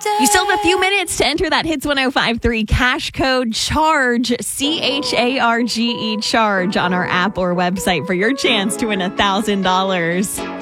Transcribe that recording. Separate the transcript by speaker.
Speaker 1: You still have a few minutes to enter that Hits 105.3 cash code CHARGE, CHARGE, CHARGE on our app or website for your chance to win $1,000.